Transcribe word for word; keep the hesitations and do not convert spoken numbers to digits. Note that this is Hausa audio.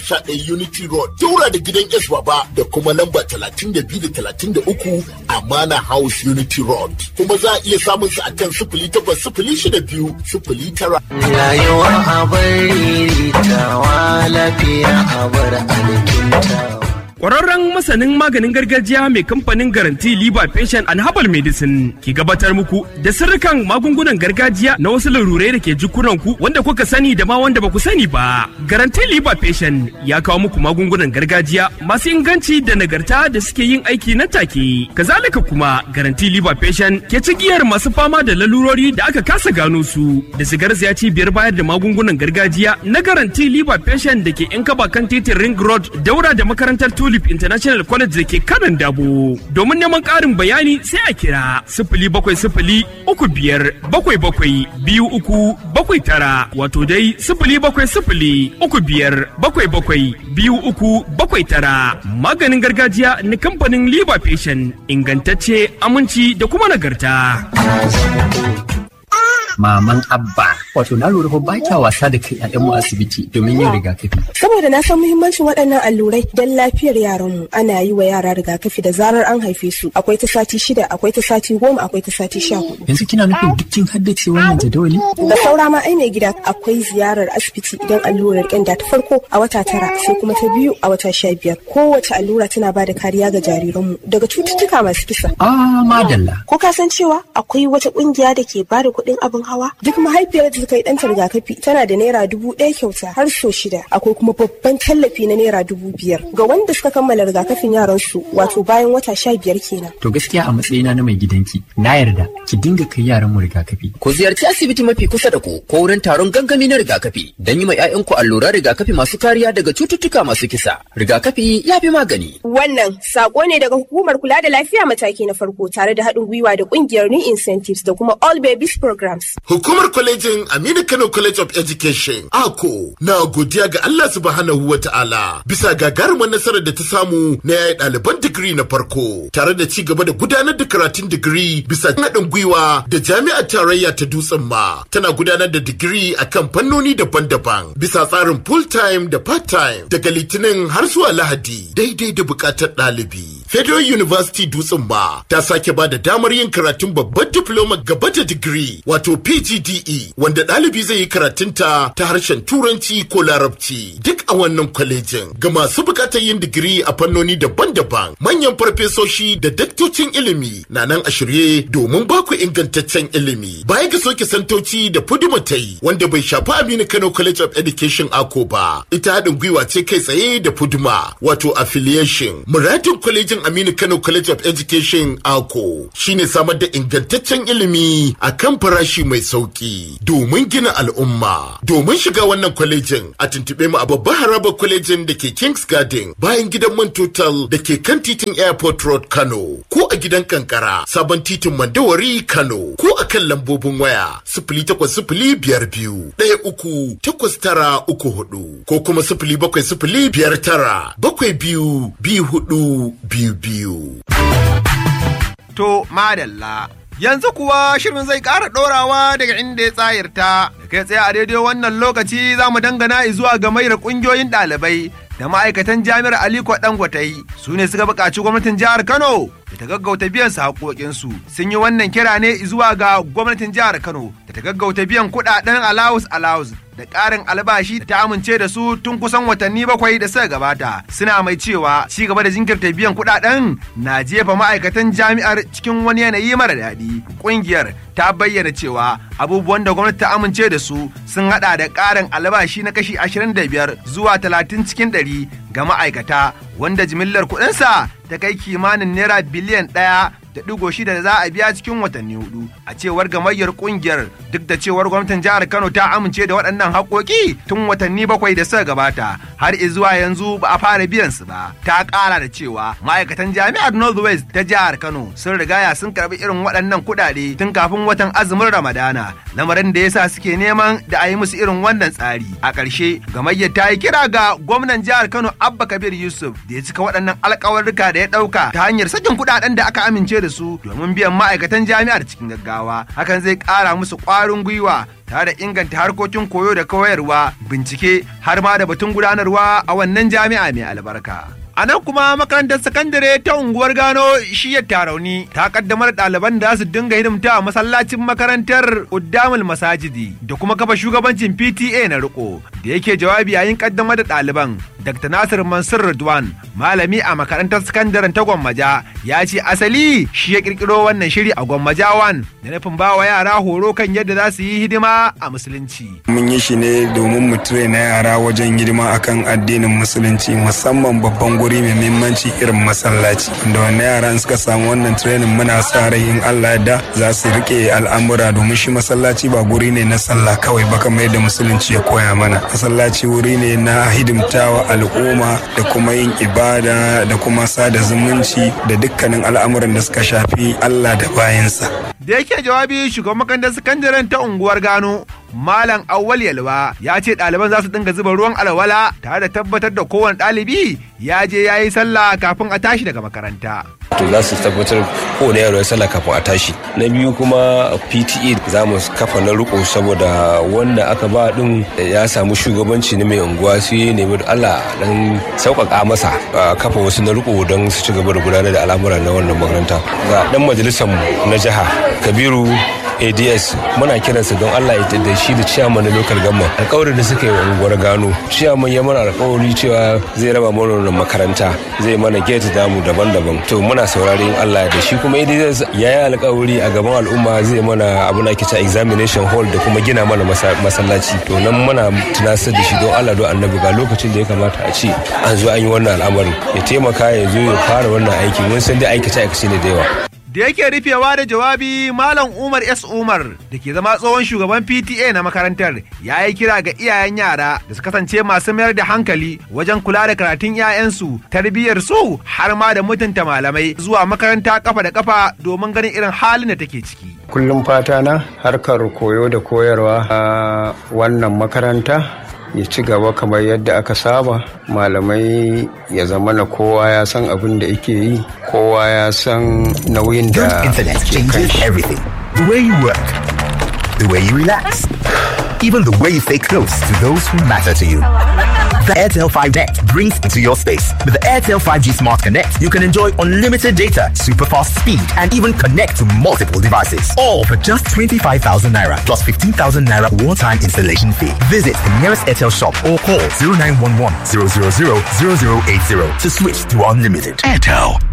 sha ɗaya Unity Road, daura da gidan S Baba da kuma lamba talatin da biyu da talatin da uku Amana House Unity Road. Kuma za a iya samun su a kan sifili takwas sifili shida biyu sifili tara. Rayuwa a bari tawa lafiya a bar alkintawa. Ƙwararren masanin maganin gargajiya mai kamfanin Garanti Liver Patient and Herbal Medicine ke gabatar muku da sirrikan magungunan gargajiya na wasu larurai da ke jikunanku wanda kuka sani da ma wanda ba ku sani ba. Garanti Liver Patient ya kawo muku magungunan gargajiya masu inganci da nagarta da suke yin aiki nan take. Kazalika kuma Garanti Liver Patient ke cigiyar masu fama da lalurori da aka kasa gano su da su garzaya cibiyar bayar da magungunan gargajiya na Garanti Liver Patient da ke yan kaba kan titin Ring Road daura da makarantar Tulip International College da ke kanan Dabo. Domin neman ƙarin bayani sai a kira sifili bakwai sifili uku biyar bakwai bakwai biyu uku bakwai tara wato dai sifili bakwai sifili uku biyar bakwai bakwai biyu uku bakwai tara. Maganin gargajiya na kamfanin Liver Patient, ingantacce, aminci da kuma nagarta. Maman Abba, wato na lura ba kya wasa da kai ƴaƴanmu asibiti domin yin rigakafi. Saboda na san muhimmancin waɗannan allurai don lafiyar yaranmu. Ana yi wa yara rigakafi da zarar an haife su. Akwai ta sati shida, akwai ta sati goma, akwai ta sati sha hudu. Yanzu kina nufin duk kin haddace wannan jadawali? Da saura ma ai mai gida akwai ziyarar asibiti idan allurar ƙyanda ta farko a wata tara sai kuma ta biyu a wata sha biyar. Kowace allura tana ba da kariya ga jariranmu daga cututtuka masu kisa. Ah, madalla. Ko ka san cewa akwai wata ƙungiya da ke ba da kuɗin abin hawa? Duk mahaifiyar da ta yi ɗanta rigakafi tana da naira dubu ɗaya kyauta har so shida. Akwai kuma babban tallafi na naira dubu biyar ga wanda suka kammala rigakafin yaransu, wato bayan wata sha biyar kenan. To gaskiya a matsayina na mai gidanki na yarda ki dinga kai yaran mu rigakafi. Ku ziyarci asibiti mafi kusa da ku ko wurin taron gangami na rigakafi don yi ma 'ya'yanku alluran rigakafi masu kariya daga cututtuka masu kisa. Rigakafi ya fi magani. Wannan sako ne daga hukumar kula da lafiya mataki na farko tare da haɗin gwiwa da ƙungiyar New Incentives da kuma All Babies Programs. Hukumar kwalejin Aminu Kano College of Education (A C O) na godiya ga Allah subhanahu wa ta'ala bisa gagarumar nasarar da ta samu na yayi ɗaliban digiri na farko tare da ci gaba da gudanar da karatun digiri bisa haɗin gwiwa da jami'ar tarayya ta Dutsen ma tana gudanar da digiri akan fannoni daban-daban bisa tsarin full time da part time daga Litinin har zuwa Lahadi daidai da buƙatar ɗalibi. Federal University Dutsen ma ta sake ba da damar yin karatun babban diploma gaba da digiri wato P G D E wanda ɗalibi zai yi karatunta ta harshen Turanci ko Larabci duk a wannan kwalejin ga masu bukatar yin digiri a fannoni daban-daban. Manyan farfesoshi da daktocin ilimi na nan a shirye domin baku ingantaccen ilimi. Baya ga soke santoci da Fuduma ta yi wanda bai shafi Aminu Kano College of Education A C O ba. Ita haɗin gwiwa ce kai tsaye da Fuduma wato affiliation. Muradin kwalejin Aminu Kano College of Education A C O shine samar da ingantaccen ilimi a kan farashi mai sauki domin gina al'umma. Domin shiga wannan kwalejin a tuntuɓe mu a babbar harabar kwalejin da ke Kings Garden bayan gidan man Total da ke kan titin Airport Road Kano ko a gidan Kankara sabon titin Mandawari Kano ko a kan lambobin waya sifili takwas sifili biyar biyu ɗaya uku takwas tara uku hudu ko kuma sifili bakwai sifili biyar tara bakwai biyu biyu hudu biyu biyu. To madalla. Yanzu kuwa shirin zai ƙara ɗorawa daga inda ya tsayarta, da kai tsaye a daidai wannan lokaci za mu dangana zuwa ga mayar ƙungiyoyin ɗalibai da ma'aikatan jami'ar Aliko Dangote su ne suka buƙaci gwamnatin jihar Kano da ta gaggauta biyan su haƙoƙinsu. Sun yi wannan kira ne zuwa ga gwamnatin jihar Kano da ta gaggauta biyan kuɗaɗen allowance allowance da ƙarin albashi da ta amince da su tun kusan watanni bakwai da suka gabata. Suna mai cewa ci gaba da jinkirta biyan kuɗaɗen na jefa ma'aikatan jami'ar cikin wani yanayi mara daɗi. Ƙungiyar ta bayyana cewa abubuwan da gwamnati ta amince da su sun haɗa da ƙarin albashi na kashi ashirin da biyar zuwa talatin cikin ɗari ga ma'aikata wanda jimillar kuɗinsa ta kai kimanin naira biliyan ɗaya da ɗigo shida da za a biya cikin watanni hudu. A cewar gamayyar ƙungiyar duk da cewar gwamnatin jihar Kano ta amince da waɗannan haƙoƙi tun watanni bakwai da suka gabata har zuwa yanzu ba a fara biyan su ba. Ta ƙara da cewa ma'aikatan jami'ar Northwest ta jihar Kano sun rigaya sun karɓi irin waɗannan kuɗaɗe tun kafin watan azumin Ramadana, lamarin da yasa suke neman da a yi musu irin wannan tsari. A ƙarshe gamayyar ta yi kira ga gwamnan jihar Kano Abba Kabir Yusuf da ya cika waɗannan alƙawarruka da ya ɗauka ta hanyar sakin kuɗaɗen da aka amince amince da su domin biyan ma'aikatan jami'ar cikin gaggawa. Hakan zai ƙara musu ƙwarin gwiwa tare da inganta harkokin koyo da koyarwa, bincike har ma da batun gudanarwa a wannan jami'a mai albarka. A nan kuma makarantar sakandare ta unguwar Gano shiyar Tarauni ta kaddamar ɗaliban da su dinga hidimta a masallacin makarantar Uddamul Masajidi da kuma kafa shugabancin P T A na riko. Da yake jawabi yayin kaddamar da ɗaliban, Dakta Nasir Mansur Ridwan, malami a makarantar sakandaren ta Gwammaja, ya ce asali shi ya kirkiro wannan shiri a Gwammaja wan da nufin ba wa yara horo kan yadda za su yi hidima a musulunci. Mun yi shi ne domin mu na yara wajen hidima akan addinin musulunci, musamman babban guri mai muhimmanci irin masallaci. Da wannan yaran suka samu wannan training muna sa rai in Allah da za su rike al'amura, domin shi masallaci ba guri ne na sallah kawai ba kamar yadda musulunci ya koya mana. Masallaci wuri ne na hidimtawa al'umma da kuma yin ibada da kuma sada zumunci da dukkanin al'amuran da suka shafi Allah da bayansa. Da yake jawabi shugaban makarantar sakandaren ta unguwar Gano, Malam Awwal Yalwa ya ce ɗaliban za su dinga zuba ruwan alwala tare da tabbatar da kowane ɗalibi ya je ya yi sallah kafin a tashi daga makaranta. To za su tabbatar kowane yaro ya sallah kafin a tashi. Na biyu kuma P T A za mu kafa na riko saboda wanda aka ba din ya samu shugabanci na mai unguwa sai ya nemi Allah dan sauƙaƙa masa kafa wasu na riko don su ci gaba da gudanar da al'amura na wannan makaranta. Ga dan majalisar na jiha Kabiru A D S muna kiransa don Allah ya da shi da ciyaman na local government alƙawarin da suka yi wa unguwar Gano. Ciyaman ya mana alƙawari cewa zai raba mana makaranta, zai mana gate damu daban-daban. To muna saurari in Allah da shi kuma A D S ya yi alƙawari a gaban al'umma zai mana abu na kita examination hall da kuma gina mana masallaci. To nan muna tunasar da shi don Allah don Annabi ga lokacin da ya kamata a ce an zo an yi wannan al'amarin. Ya taimaka ya zo ya fara wannan aiki, mun san dai aikace-aikace ne da yawa. Da yake rufewa da jawabi, Malam Umar S. Umar da ke zama tsohon shugaban P T A na makarantar ya yi kira ga iyayen yara da su kasance masu mayar da hankali wajen kula da karatun 'ya'yansu, tarbiyyar su har ma da mutunta malamai zuwa makaranta kafa da kafa domin ganin irin halin da take ciki. Kullum fata na harkar koyo da koyarwa a wannan makaranta ya ci gaba kamar yadda aka saba, malamai ya zama na kowa ya san abin da yake yi, kowa ya san nauyin da internet changes everything. The way you work, the way you relax, even the way you stay close to those who matter to you. The Airtel five Net brings into your space. With the Airtel five G Smart Connect, you can enjoy unlimited data, super fast speed, and even connect to multiple devices. All for just twenty-five thousand naira plus fifteen thousand naira one-time installation fee. Visit the nearest Airtel shop or call zero nine one one zero zero zero zero zero eight zero to switch to unlimited. Airtel.